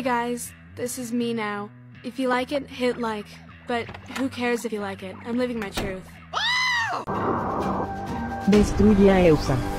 guys, this is me now. If you like it, hit like. But who cares if you like it? I'm living my truth. Destruye a Eusa.